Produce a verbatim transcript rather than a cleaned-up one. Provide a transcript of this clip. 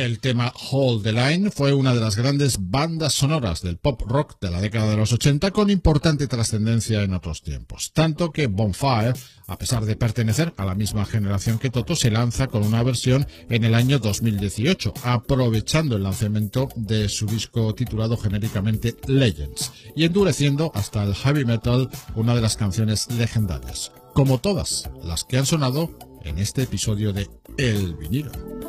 El tema Hold the Line fue una de las grandes bandas sonoras del pop rock de la década de los ochenta, con importante trascendencia en otros tiempos. Tanto que Bonfire, a pesar de pertenecer a la misma generación que Toto, se lanza con una versión en el año dos mil dieciocho, aprovechando el lanzamiento de su disco titulado genéricamente Legends, y endureciendo hasta el heavy metal una de las canciones legendarias, como todas las que han sonado en este episodio de El Vinilo.